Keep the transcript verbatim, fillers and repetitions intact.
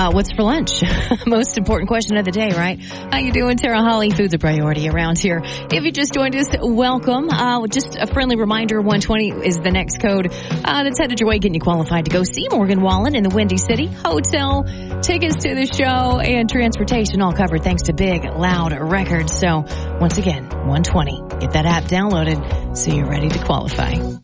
Uh, what's for lunch? Most important question of the day, right? How you doing, Tara Holly? Food's a priority around here. If you just joined us, welcome. Uh, just a friendly reminder, one twenty is the next code uh, that's headed your way, getting you qualified to go see Morgan Wallen in the Windy City. Hotel, tickets to the show, and transportation all covered thanks to Big Loud Records. So, once again, one twenty. Get that app downloaded so you're ready to qualify.